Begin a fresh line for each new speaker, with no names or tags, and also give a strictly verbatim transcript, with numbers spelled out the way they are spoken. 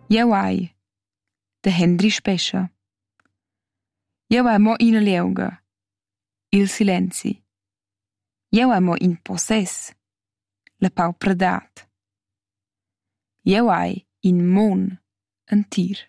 Jeu hai, de Henry Spescha. Jeu hai mo ina lieuga, il silenzi. Jeu hai mo in possess, la pau predat. Jeu hai in mon, en tir.